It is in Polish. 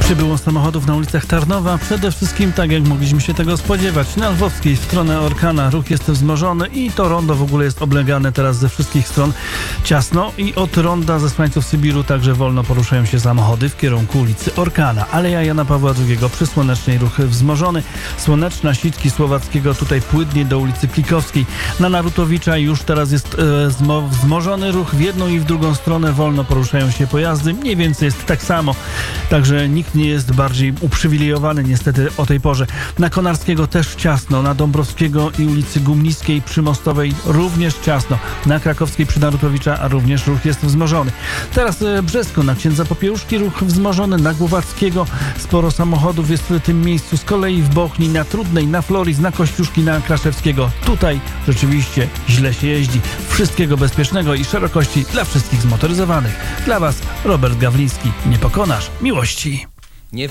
Przybyło samochodów na ulicach Tarnowa, przede wszystkim tak jak mogliśmy się tego spodziewać. Na Lwowskiej w stronę Orkana ruch jest wzmożony i to rondo w ogóle jest oblegane teraz ze wszystkich stron ciasno i od ronda Zesłańców Sybiru także wolno poruszają się samochody w kierunku ulicy Orkana. Aleja Jana Pawła II przy Słonecznej ruch wzmożony. Słoneczna, Sitki, Słowackiego tutaj płynnie do ulicy Klikowskiej. Na Narutowicza już teraz jest wzmożony ruch w jedną i w drugą stronę. Wolno poruszają się pojazdy. Mniej więcej jest tak samo. Także nikt nie jest bardziej uprzywilejowany niestety o tej porze. Na Konarskiego też ciasno. Na Dąbrowskiego i ulicy Gumniskiej przy Mostowej również ciasno. Na Krakowskiej przy Narutowicza również ruch jest wzmożony. Teraz Brzesko, na Księdza Popiełuszki ruch wzmożony. Na Głowackiego sporo samochodów jest w tym miejscu. Z kolei w Bochni, na Trudnej, na Floris, na Kościuszki, na Kraszewskiego. Tutaj rzeczywiście źle się jeździ. Wszystkiego bezpiecznego i szerokości dla wszystkich zmotoryzowanych. Dla Was Robert Gawliński. Nie pokonasz miłości.